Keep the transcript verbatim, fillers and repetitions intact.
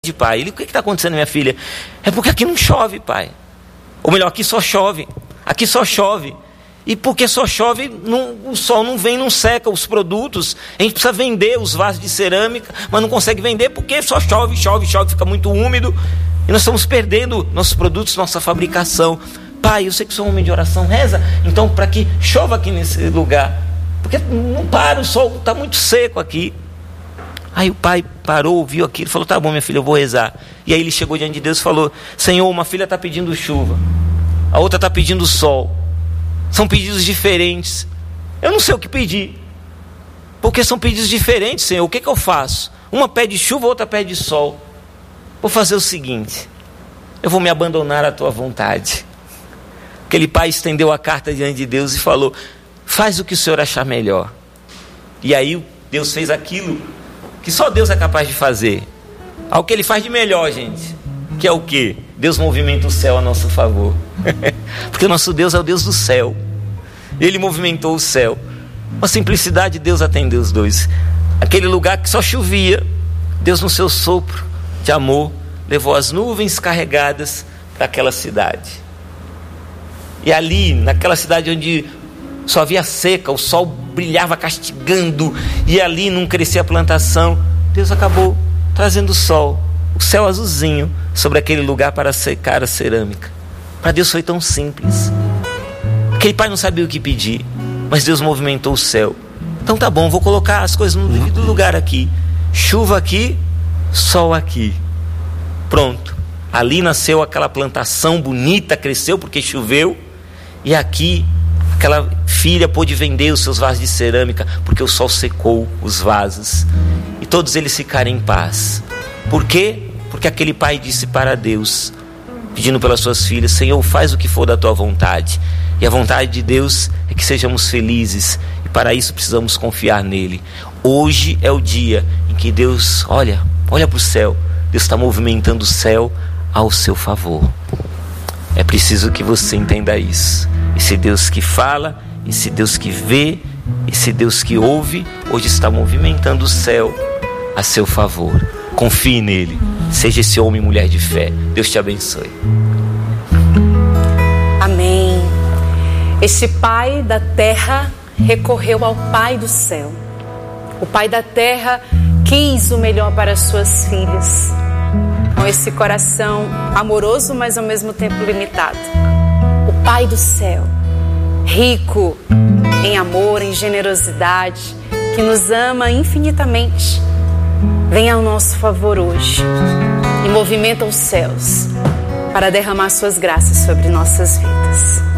pai. Ele, o que está acontecendo, minha filha? É porque aqui não chove, pai. Ou melhor, aqui só chove. Aqui só chove. E porque só chove, não, o sol não vem, não seca os produtos. A gente precisa vender os vasos de cerâmica, mas não consegue vender porque só chove, chove, chove, fica muito úmido. E nós estamos perdendo nossos produtos, nossa fabricação. Pai, eu sei que sou um homem de oração, reza então para que chova aqui nesse lugar. Porque não para, o sol está muito seco aqui. Aí o pai parou, ouviu aquilo, falou, tá bom, minha filha, eu vou rezar. E aí ele chegou diante de Deus e falou, Senhor, uma filha está pedindo chuva, a outra está pedindo sol. São pedidos diferentes. Eu não sei o que pedir, porque são pedidos diferentes, Senhor. O que, que eu faço? Uma pede chuva, outra pede sol. Vou fazer o seguinte, eu vou me abandonar à tua vontade. Aquele pai estendeu a carta diante de Deus e falou, faz o que o Senhor achar melhor. E aí Deus fez aquilo que só Deus é capaz de fazer. Algo que Ele faz de melhor, gente. Que é o quê? Deus movimenta o céu a nosso favor. Porque o nosso Deus é o Deus do céu. Ele movimentou o céu. Com a simplicidade, Deus atendeu os dois. Aquele lugar que só chovia, Deus no seu sopro de amor levou as nuvens carregadas para aquela cidade. E ali, naquela cidade onde só havia seca, o sol brilhava castigando, e ali não crescia a plantação, Deus acabou trazendo o sol, o céu azulzinho, sobre aquele lugar para secar a cerâmica. Para Deus foi tão simples. Aquele pai não sabia o que pedir, mas Deus movimentou o céu. Então tá bom, vou colocar as coisas no devido lugar aqui. Chuva aqui, sol aqui. Pronto. Ali nasceu aquela plantação bonita, cresceu porque choveu. E aqui aquela filha pôde vender os seus vasos de cerâmica, porque o sol secou os vasos. E todos eles ficaram em paz. Por quê? Porque aquele pai disse para Deus, pedindo pelas suas filhas, Senhor, faz o que for da tua vontade. E a vontade de Deus é que sejamos felizes. E para isso precisamos confiar nele. Hoje é o dia em que Deus, olha, olha para o céu. Deus está movimentando o céu ao seu favor. É preciso que você entenda isso. Esse Deus que fala, esse Deus que vê, esse Deus que ouve, hoje está movimentando o céu a seu favor. Confie nele. Seja esse homem e mulher de fé. Deus te abençoe. Amém. Este pai da terra recorreu ao pai do céu. O pai da terra quis o melhor para as suas filhas. Com esse coração amoroso, mas ao mesmo tempo limitado. O pai do céu, rico em amor, em generosidade, que nos ama infinitamente, vem ao nosso favor hoje e movimenta os céus para derramar suas graças sobre nossas vidas.